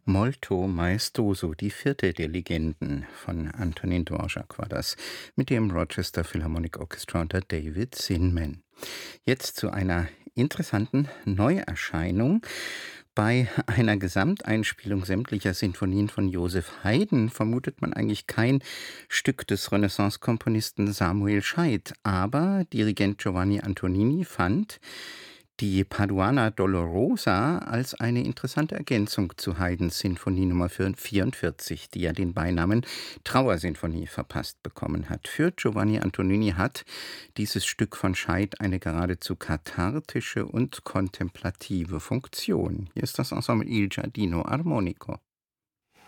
Molto Maestoso, die vierte der Legenden von Antonin Dvorak war das, mit dem Rochester Philharmonic Orchestra unter David Zinman. Jetzt zu einer interessanten Neuerscheinung. Bei einer Gesamteinspielung sämtlicher Sinfonien von Joseph Haydn vermutet man eigentlich kein Stück des Renaissance-Komponisten Samuel Scheidt, aber Dirigent Giovanni Antonini fand die Paduana Dolorosa als eine interessante Ergänzung zu Haydns Sinfonie Nummer 44, die ja den Beinamen Trauersinfonie verpasst bekommen hat. Für Giovanni Antonini hat dieses Stück von Scheidt eine geradezu kathartische und kontemplative Funktion. Hier ist das Ensemble Il Giardino Armonico.